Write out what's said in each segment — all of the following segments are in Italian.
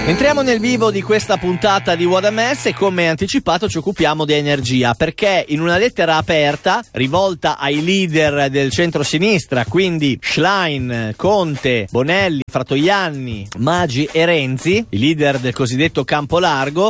Entriamo nel vivo di questa puntata di What a Mess e come anticipato ci occupiamo di energia, perché in una lettera aperta rivolta ai leader del centro-sinistra, quindi Schlein, Conte, Bonelli, Fratoianni, Maggi e Renzi, i leader del cosiddetto campo largo,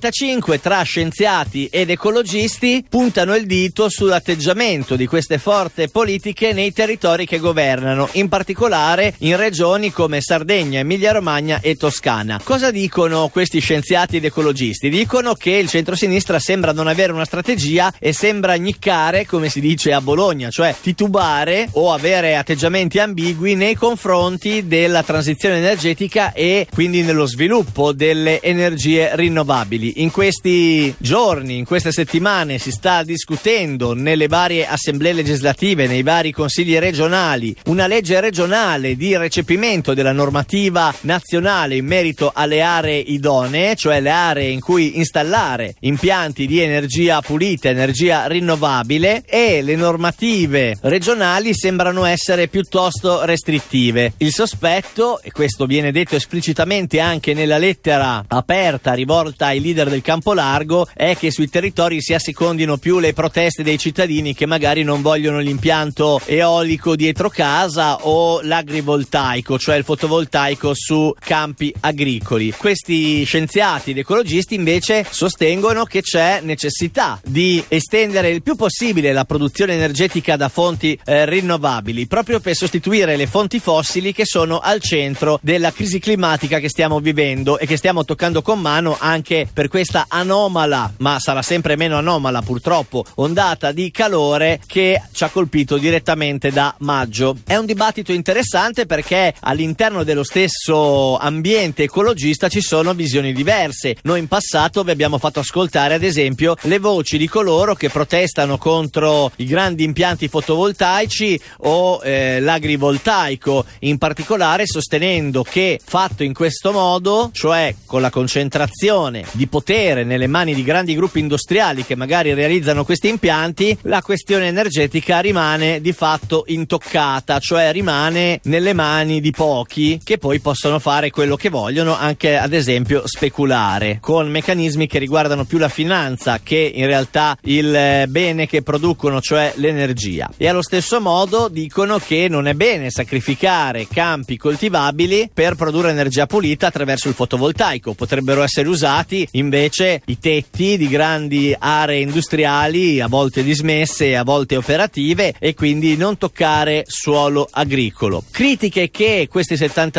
75 tra scienziati ed ecologisti puntano il dito sull'atteggiamento di queste forze politiche nei territori che governano, in particolare in regioni come Sardegna, Emilia-Romagna e Toscana. Cosa dicono questi scienziati ed ecologisti? Dicono che il centrosinistra sembra non avere una strategia e sembra gniccare, come si dice a Bologna, cioè titubare o avere atteggiamenti ambigui nei confronti della transizione energetica e quindi nello sviluppo delle energie rinnovabili. In questi giorni, in queste settimane si sta discutendo nelle varie assemblee legislative, nei vari consigli regionali, una legge regionale di recepimento della normativa nazionale in merito alle aree idonee, cioè le aree in cui installare impianti di energia pulita, energia rinnovabile, e le normative regionali sembrano essere piuttosto restrittive. Il sospetto, e questo viene detto esplicitamente anche nella lettera aperta rivolta ai leader del campo largo, è che sui territori si assecondino più le proteste dei cittadini che magari non vogliono l'impianto eolico dietro casa o l'agrivoltaico, cioè il fotovoltaico su campi agricoli. Questi scienziati ed ecologisti invece sostengono che c'è necessità di estendere il più possibile la produzione energetica da fonti rinnovabili, proprio per sostituire le fonti fossili che sono al centro della crisi climatica che stiamo vivendo e che stiamo toccando con mano anche per questa anomala, ma sarà sempre meno anomala purtroppo, ondata di calore che ci ha colpito direttamente da maggio. È un dibattito interessante perché all'interno dello stesso ambiente ecologista ci sono visioni diverse. Noi in passato vi abbiamo fatto ascoltare ad esempio le voci di coloro che protestano contro i grandi impianti fotovoltaici o l'agrivoltaico, in particolare sostenendo che fatto in questo modo, cioè con la concentrazione di potere nelle mani di grandi gruppi industriali che magari realizzano questi impianti, la questione energetica rimane di fatto intoccata, cioè rimane nelle mani di pochi che poi possono fare quello che vogliono, anche ad esempio speculare con meccanismi che riguardano più la finanza che in realtà il bene che producono, cioè l'energia. E allo stesso modo dicono che non è bene sacrificare campi coltivabili per produrre energia pulita attraverso il fotovoltaico. Potrebbero essere usati invece i tetti di grandi aree industriali, a volte dismesse, a volte operative, e quindi non toccare suolo agricolo. Critiche che questi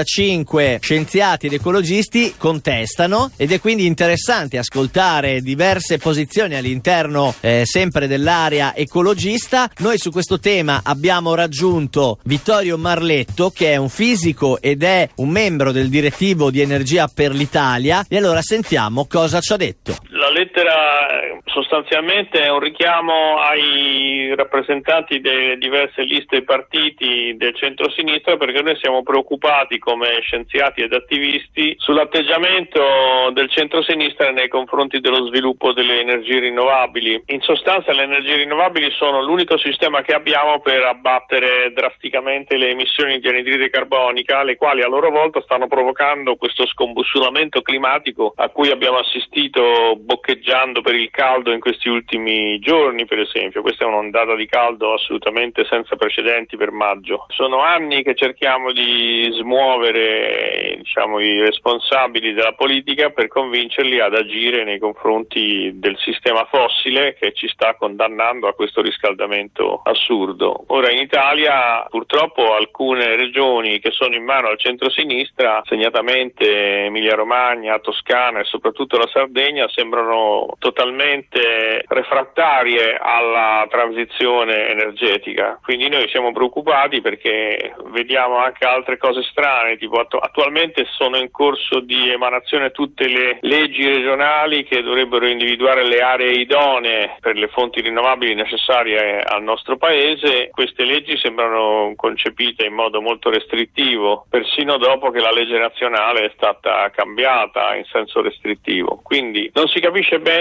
75 scienziati ed ecologisti contestano, ed è quindi interessante ascoltare diverse posizioni all'interno sempre dell'area ecologista. Noi su questo tema abbiamo raggiunto Vittorio Marletto, che è un fisico ed è un membro del direttivo di Energia per l'Italia, e allora sentiamo cosa ci ha detto. La lettera sostanzialmente è un richiamo ai rappresentanti delle diverse liste e partiti del centro-sinistra, perché noi siamo preoccupati come scienziati ed attivisti sull'atteggiamento del centro-sinistra nei confronti dello sviluppo delle energie rinnovabili. In sostanza le energie rinnovabili sono l'unico sistema che abbiamo per abbattere drasticamente le emissioni di anidride carbonica, le quali a loro volta stanno provocando questo scombussolamento climatico a cui abbiamo assistito boccheggiando per il caldo in questi ultimi giorni, per esempio. Questa è un'ondata di caldo assolutamente senza precedenti per maggio. Sono anni che cerchiamo di smuovere, i responsabili della politica per convincerli ad agire nei confronti del sistema fossile che ci sta condannando a questo riscaldamento assurdo. Ora in Italia purtroppo alcune regioni che sono in mano al centro-sinistra, segnatamente Emilia-Romagna, Toscana e soprattutto la Sardegna, sembrano totalmente refrattarie alla transizione energetica. Quindi noi siamo preoccupati perché vediamo anche altre cose strane, tipo attualmente sono in corso di emanazione tutte le leggi regionali che dovrebbero individuare le aree idonee per le fonti rinnovabili necessarie al nostro paese. Queste leggi sembrano concepite in modo molto restrittivo, persino dopo che la legge nazionale è stata cambiata in senso restrittivo. Quindi non si capisce bene che cosa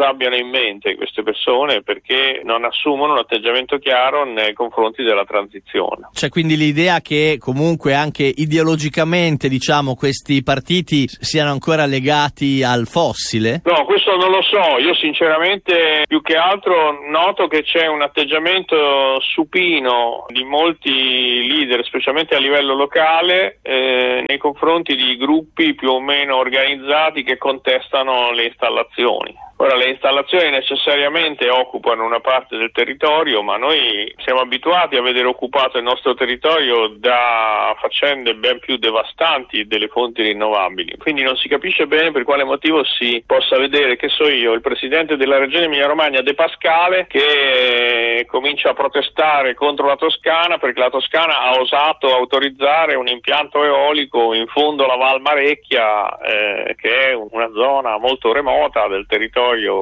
cosa abbiano in mente queste persone, perché non assumono un atteggiamento chiaro nei confronti della transizione. C'è quindi l'idea che comunque anche ideologicamente, diciamo, questi partiti siano ancora legati al fossile? No, questo non lo so. Io sinceramente più che altro noto che c'è un atteggiamento supino di molti leader, specialmente a livello locale, nei confronti di gruppi più o meno organizzati che contestano le installazioni. Ora, le installazioni necessariamente occupano una parte del territorio, ma noi siamo abituati a vedere occupato il nostro territorio da faccende ben più devastanti delle fonti rinnovabili. Quindi non si capisce bene per quale motivo si possa vedere, che so io, il presidente della regione Emilia-Romagna De Pascale che comincia a protestare contro la Toscana perché la Toscana ha osato autorizzare un impianto eolico in fondo alla Val Marecchia, che è una zona molto remota del territorio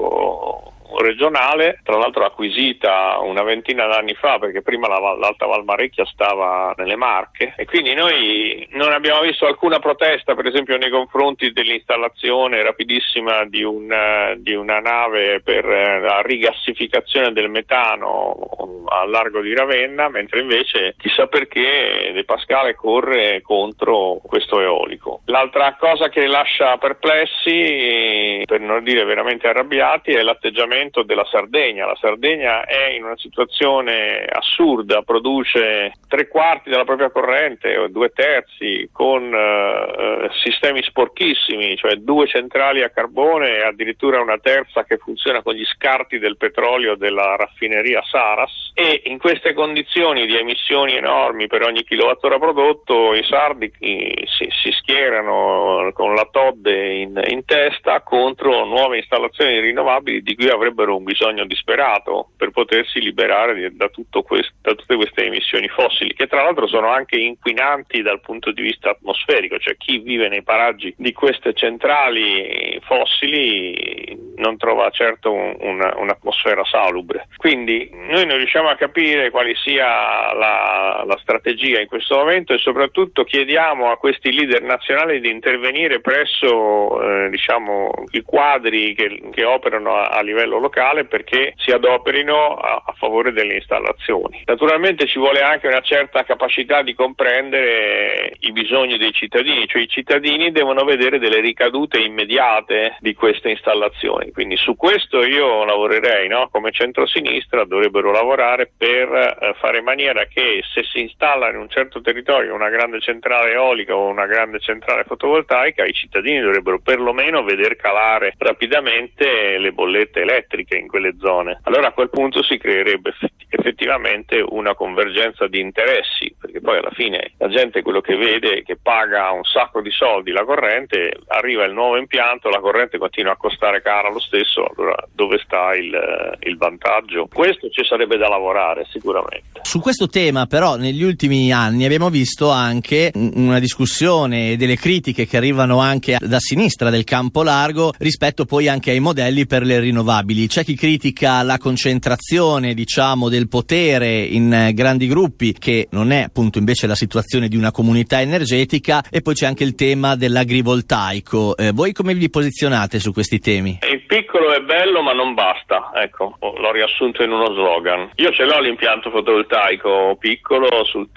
regionale, tra l'altro acquisita una ventina d'anni fa, perché prima l'Alta Val Marecchia stava nelle Marche, e quindi noi non abbiamo visto alcuna protesta, per esempio, nei confronti dell'installazione rapidissima di una nave per la rigassificazione del metano al largo di Ravenna, mentre invece chissà perché De Pascale corre contro questo eolico. L'altra cosa che lascia perplessi, per non dire veramente arrabbiati, è l'atteggiamento della Sardegna. La Sardegna è in una situazione assurda, produce 3/4 della propria corrente o 2/3 con sistemi sporchissimi, cioè 2 centrali a carbone e addirittura una terza che funziona con gli scarti del petrolio della raffineria Saras, e in queste condizioni di emissioni enormi per ogni kilowattora prodotto i sardi si schierano con la TOD in testa contro nuove installazioni rinnovabili di cui avrebbero un bisogno disperato per potersi liberare da tutte queste emissioni fossili, che tra l'altro sono anche inquinanti dal punto di vista atmosferico, cioè chi vive nei paraggi di queste centrali fossili non trova certo un'atmosfera salubre. Quindi noi non riusciamo a capire quale sia la strategia in questo momento, e soprattutto chiediamo a questi leader nazionali di intervenire presso i quadri che operano a livello locale, perché si adoperino a favore delle installazioni. Naturalmente ci vuole anche una certa capacità di comprendere i bisogni dei cittadini, cioè i cittadini devono vedere delle ricadute immediate di queste installazioni. Quindi su questo io lavorerei, come centrosinistra dovrebbero lavorare per fare in maniera che se si installa in un certo territorio una grande centrale eolica o una grande centrale fotovoltaica, i cittadini dovrebbero perlomeno veder calare rapidamente le bollette elettriche in quelle zone. Allora a quel punto si creerebbe effettivamente una convergenza di interessi, perché poi alla fine la gente quello che vede è che paga un sacco di soldi la corrente, arriva il nuovo impianto, la corrente continua a costare cara lo stesso, allora dove sta il vantaggio? Questo ci sarebbe da lavorare sicuramente. Su questo tema però negli ultimi anni abbiamo visto anche una discussione e delle critiche che arrivano anche da sinistra del campo largo rispetto poi anche ai modelli per le rinnovabili. C'è chi critica la concentrazione, del potere in grandi gruppi, che non è appunto invece la situazione di una comunità energetica, e poi c'è anche il tema dell'agrivoltaico. Voi come vi posizionate su questi temi? Il piccolo è bello ma non basta, ecco, l'ho riassunto in uno slogan. Io ce l'ho l'impianto fotovoltaico piccolo sul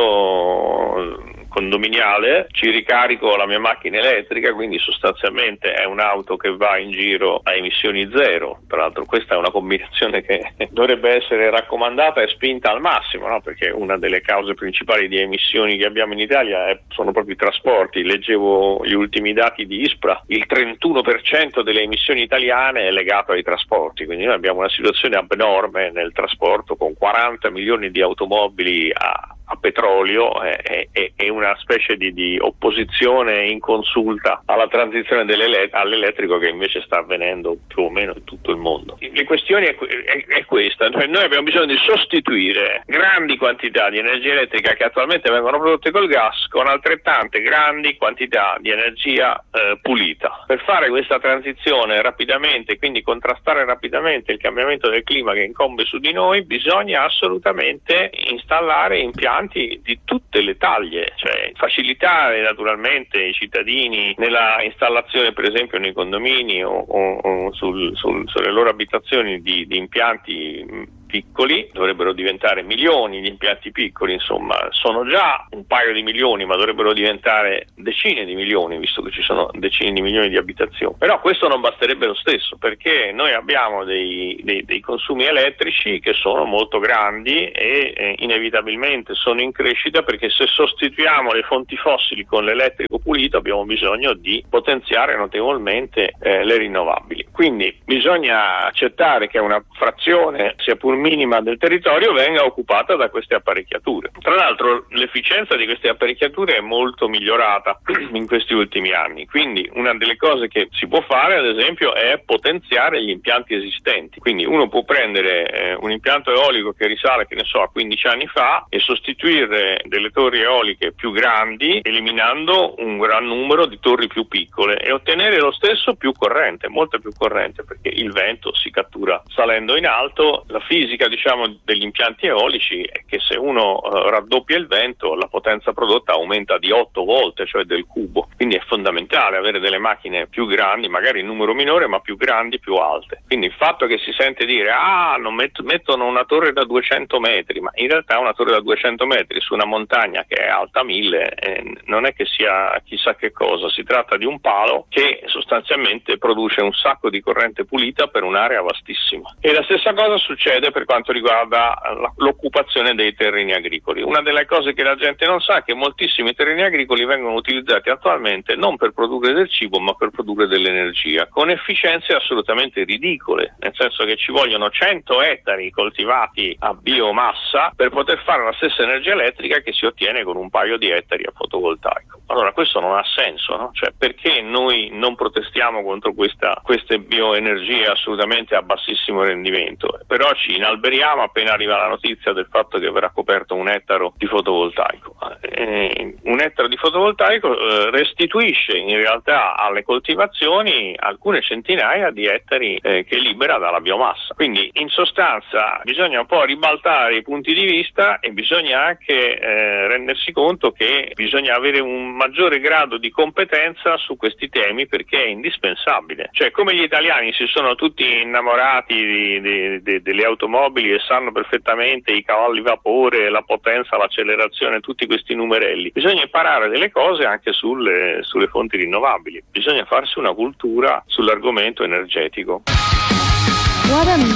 tetto condominiale, ci ricarico la mia macchina elettrica, quindi sostanzialmente è un'auto che va in giro a emissioni zero. Tra l'altro questa è una combinazione che dovrebbe essere raccomandata e spinta al massimo, perché una delle cause principali di emissioni che abbiamo in Italia sono proprio i trasporti. Leggevo gli ultimi dati di ISPRA, il 31% delle emissioni italiane è legato ai trasporti, quindi noi abbiamo una situazione abnorme nel trasporto, con 40 milioni di automobili a petrolio e una specie di opposizione inconsulta alla transizione all'elettrico che invece sta avvenendo più o meno in tutto il mondo. Le questioni è questa, cioè noi abbiamo bisogno di sostituire grandi quantità di energia elettrica che attualmente vengono prodotte col gas con altrettante grandi quantità di energia pulita. Per fare questa transizione rapidamente, quindi contrastare rapidamente il cambiamento del clima che incombe su di noi, bisogna assolutamente installare impianti di tutte le taglie, cioè cioè facilitare naturalmente i cittadini nella installazione, per esempio nei condomini o sulle loro abitazioni di impianti piccoli. Dovrebbero diventare milioni di impianti piccoli, insomma sono già un paio di milioni, ma dovrebbero diventare decine di milioni, visto che ci sono decine di milioni di abitazioni. Però questo non basterebbe lo stesso, perché noi abbiamo dei consumi elettrici che sono molto grandi e inevitabilmente sono in crescita, perché se sostituiamo le fonti fossili con l'elettrico pulito abbiamo bisogno di potenziare notevolmente le rinnovabili. Quindi bisogna accettare che una frazione, sia pur minima, del territorio venga occupata da queste apparecchiature. Tra l'altro l'efficienza di queste apparecchiature è molto migliorata in questi ultimi anni, quindi una delle cose che si può fare, ad esempio, è potenziare gli impianti esistenti. Quindi uno può prendere un impianto eolico che risale, che ne so, a 15 anni fa e sostituire delle torri eoliche più grandi, eliminando un gran numero di torri più piccole, e ottenere lo stesso più corrente, molto più corrente, perché il vento si cattura salendo in alto. La fisica, diciamo, degli impianti eolici è che se uno raddoppia il vento, la potenza prodotta aumenta di 8 volte, cioè del cubo. Quindi è fondamentale avere delle macchine più grandi, magari in numero minore, ma più grandi, più alte. Quindi il fatto che si sente dire non mettono una torre da 200 metri, ma in realtà una torre da 200 metri su una montagna che è alta 1000 non è che sia chissà che cosa. Si tratta di un palo che sostanzialmente produce un sacco di corrente pulita per un'area vastissima. E la stessa cosa succede per quanto riguarda l'occupazione dei terreni agricoli. Una delle cose che la gente non sa è che moltissimi terreni agricoli vengono utilizzati attualmente non per produrre del cibo, ma per produrre dell'energia, con efficienze assolutamente ridicole, nel senso che ci vogliono 100 ettari coltivati a biomassa per poter fare la stessa energia elettrica che si ottiene con un paio di ettari a fotovoltaico. Allora questo non ha senso, no? Cioè, perché noi non protestiamo contro queste bioenergie assolutamente a bassissimo rendimento? Però ci inalberiamo appena arriva la notizia del fatto che verrà coperto un ettaro di fotovoltaico. Un ettaro di fotovoltaico restituisce in realtà alle coltivazioni alcune centinaia di ettari che libera dalla biomassa. Quindi in sostanza bisogna un po' ribaltare i punti di vista e bisogna anche rendersi conto che bisogna avere un maggiore grado di competenza su questi temi, perché è indispensabile. Cioè, come gli italiani si sono tutti innamorati delle automobili e sanno perfettamente i cavalli vapore, la potenza, l'accelerazione, tutti questi numerelli, bisogna imparare delle cose anche sulle fonti rinnovabili. Bisogna farsi una cultura sull'argomento energetico. What a